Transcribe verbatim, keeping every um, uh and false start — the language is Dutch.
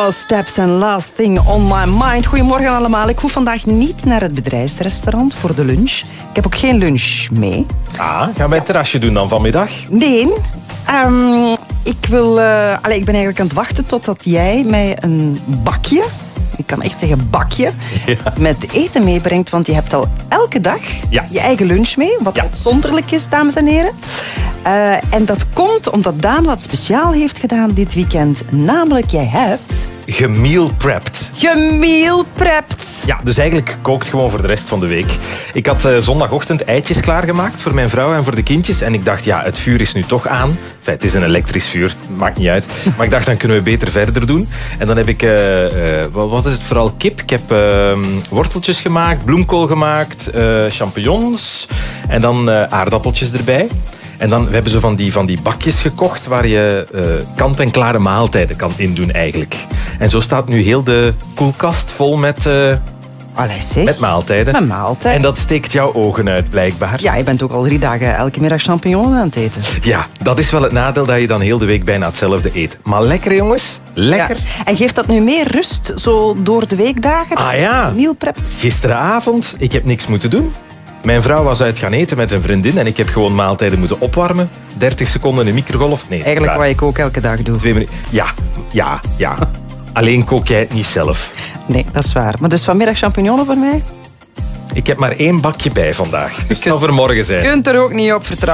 twaalf steps and last thing on my mind. Goedemorgen allemaal. Ik hoef vandaag niet naar het bedrijfsrestaurant voor de lunch. Ik heb ook geen lunch mee. Ah, gaan wij het terrasje doen dan vanmiddag? Nee. Um, ik, wil, uh, allez, ik ben eigenlijk aan het wachten totdat jij mij een bakje... Ik kan echt zeggen bakje, ja. met eten meebrengt. Want je hebt al elke dag ja. je eigen lunch mee. Wat ja. uitzonderlijk is, dames en heren. Uh, en dat komt omdat Daan wat speciaal heeft gedaan dit weekend. Namelijk, jij hebt... Gemealprept. Gemealprept. Ja, dus eigenlijk gekookt gewoon voor de rest van de week. Ik had uh, zondagochtend eitjes klaargemaakt voor mijn vrouw en voor de kindjes. En ik dacht, ja, het vuur is nu toch aan. Enfin, het is een elektrisch vuur, maakt niet uit. Maar ik dacht, dan kunnen we beter verder doen. En dan heb ik, uh, uh, wat is het, vooral kip. Ik heb uh, worteltjes gemaakt, bloemkool gemaakt, uh, champignons en dan uh, aardappeltjes erbij. En dan we hebben zo van die, van die bakjes gekocht waar je uh, kant-en-klare maaltijden kan indoen eigenlijk. En zo staat nu heel de koelkast vol met, uh, Allee, zeg. met maaltijden. Met maaltijden. En dat steekt jouw ogen uit, blijkbaar. Ja, je bent ook al drie dagen elke middag champignons aan het eten. Ja, dat is wel het nadeel dat je dan heel de week bijna hetzelfde eet. Maar lekker, jongens. Lekker. Ja. En geeft dat nu meer rust, zo door de weekdagen? Ah ja. Mealprept. Gisteravond, ik heb niks moeten doen. Mijn vrouw was uit gaan eten met een vriendin en ik heb gewoon maaltijden moeten opwarmen. dertig seconden in de microgolf. Nee, eigenlijk wat ik ook elke dag doe. Twee minuten. Ja, ja, ja. Alleen kook jij het niet zelf. Nee, dat is waar. Maar dus vanmiddag champignons voor mij? Ik heb maar één bakje bij vandaag. Dus het zal voor morgen zijn. Je kunt er ook niet op vertrouwen.